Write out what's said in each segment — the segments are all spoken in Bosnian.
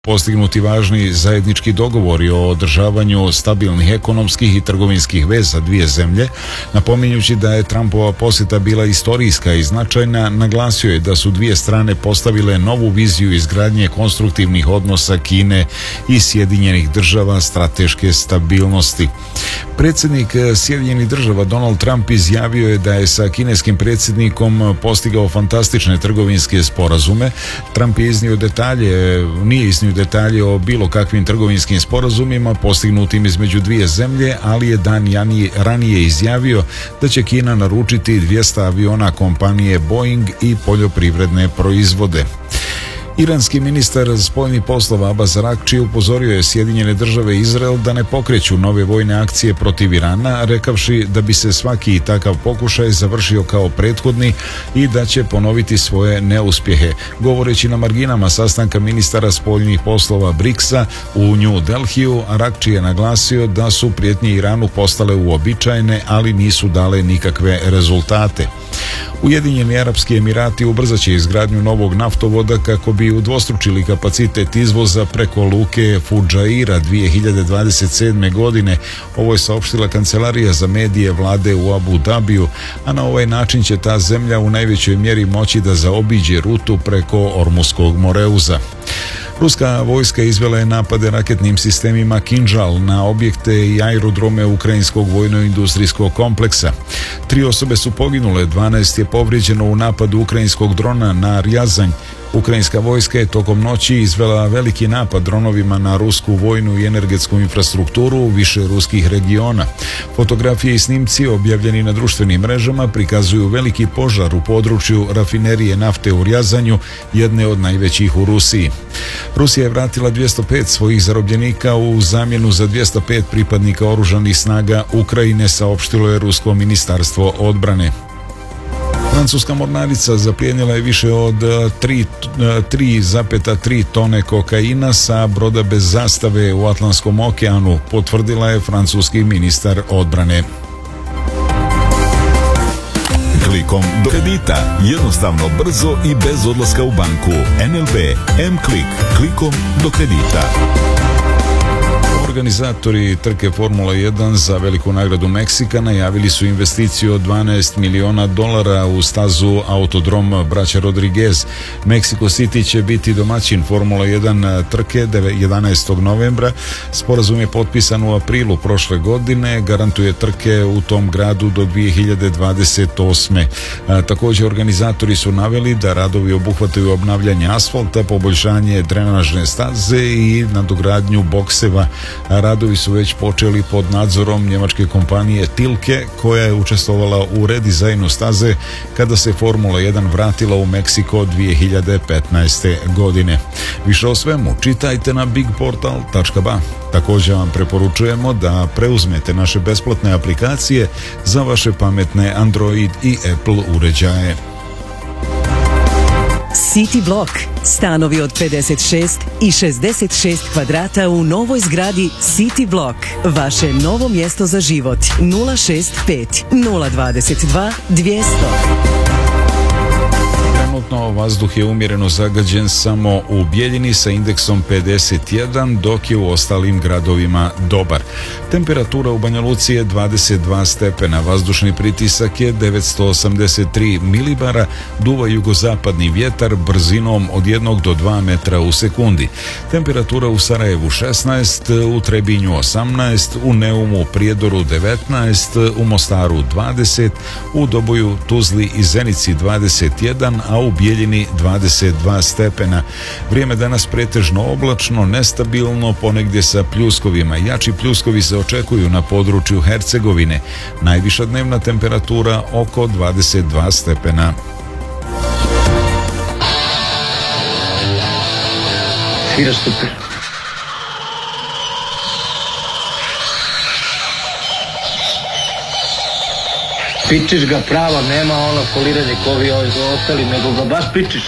postignuti važni zajednički dogovori o održavanju stabilnih ekonomskih i trgovinskih veza dvije zemlje. Napominjući da je Trumpova posjeta bila istorijska i značajna, naglasio je da su dvije strane postavile novu viziju izgradnje konstruktivnih odnosa Kine i Sjedinjenih država strateške stabilnosti. Predsjednik Sjedinjenih država Donald Trump izjavio je da je sa kineskim predsjednikom postigao fantastične trgovinske sporazume. Trump je nije iznio detalje o bilo kakvim trgovinskim sporazumima postignutim između dvije zemlje, ali je dan ranije izjavio da će Kina naručiti 200 aviona kompanije Boeing i poljoprivredne proizvode. Iranski ministar spoljnih poslova Abbas Araghči upozorio je Sjedinjene države i Izrael da ne pokreću nove vojne akcije protiv Irana, rekavši da bi se svaki takav pokušaj završio kao prethodni i da će ponoviti svoje neuspjehe. Govoreći na marginama sastanka ministara spoljnih poslova BRICS-a u New Delhiju, Araghči je naglasio da su prijetnje Iranu postale uobičajene, ali nisu dale nikakve rezultate. Ujedinjeni Arapski Emirati ubrzat će izgradnju novog naftovoda kako bi udvostručili kapacitet izvoza preko luke Fudžaira 2027. godine. Ovo je saopštila kancelarija za medije vlade u Abu Dabiju, a na ovaj način će ta zemlja u najvećoj mjeri moći da zaobiđe rutu preko Ormuskog moreuza. Ruska vojska izvela je napade raketnim sistemima Kinžal na objekte i aerodrome ukrajinskog vojno-industrijskog kompleksa. 3 osobe su poginule, 12 je povrijeđeno u napadu ukrajinskog drona na Rjazanj. Ukrajinska vojska je tokom noći izvela veliki napad dronovima na rusku vojnu i energetsku infrastrukturu u više ruskih regiona. Fotografije i snimci objavljeni na društvenim mrežama prikazuju veliki požar u području rafinerije nafte u Rjazanju, jedne od najvećih u Rusiji. Rusija je vratila 205 svojih zarobljenika u zamjenu za 205 pripadnika oružanih snaga Ukrajine, saopštilo je Rusko ministarstvo odbrane. Francuska mornarica zaplijenila je više od 3,3 tone kokaina sa broda bez zastave u Atlantskom okeanu, potvrdila je francuski ministar odbrane. Klikom do kredita. Jednostavno, brzo i bez odlaska u banku. NLB M-Klik. Klikom do kredita. Organizatori trke Formula 1 za veliku nagradu Meksika najavili su investiciju od $12 miliona u stazu Autodrom Braća Rodriguez. Mexico City će biti domaćin Formula 1 trke 11. novembra. Sporazum je potpisan u aprilu prošle godine, garantuje trke u tom gradu do 2028. Također organizatori su naveli da radovi obuhvataju obnavljanje asfalta, poboljšanje drenažne staze i nadogradnju bokseva. Radovi su već počeli pod nadzorom njemačke kompanije Tilke, koja je učestvovala u redizajnu staze kada se Formula 1 vratila u Meksiko 2015. godine. Više o svemu čitajte na bigportal.ba. Također vam preporučujemo da preuzmete naše besplatne aplikacije za vaše pametne Android i Apple uređaje. City Block. Stanovi od 56 i 66 kvadrata u novoj zgradi City Block. Vaše novo mjesto za život. 065 022 200. Trenutno vazduh je umjereno zagađen samo u Bijeljini sa indeksom 51, dok je u ostalim gradovima dobar. Temperatura u Banja Luci je 22 stepena, vazdušni pritisak je 983 milibara, duva jugozapadni vjetar brzinom od 1 do 2 metra u sekundi. Temperatura u Sarajevu 16, u Trebinju 18, u Neumu, Prijedoru 19, u Mostaru 20, u Doboju, Tuzli i Zenici 21, a u Bijeljini 22 stepena. Vrijeme danas pretežno oblačno, nestabilno, ponegdje sa pljuskovima. Jači pljuskovi se očekuju na području Hercegovine. Najviša dnevna temperatura oko 22 stepena. Svira super. Pičiš ga pravo, nema ono foliranje ko vi ostali, nego ga baš pičiš.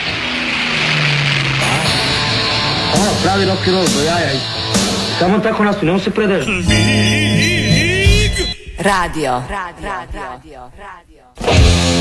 Ono, pravi rock and roll, do jaja. Samo tako nastupi, ne on se predaješ. Radio.